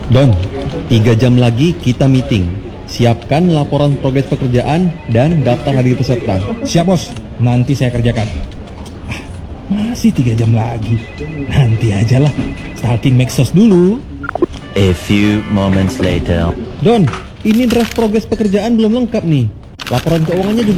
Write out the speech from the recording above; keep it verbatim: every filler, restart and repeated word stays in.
Don, tiga jam lagi kita meeting. Siapkan laporan progres pekerjaan dan daftar hadir peserta. Siap bos, nanti saya kerjakan. Ah, masih tiga jam lagi. Nanti aja lah, stalking Maxos dulu. A few moments later. Don, ini draft progres pekerjaan belum lengkap nih. Laporan keuangannya juga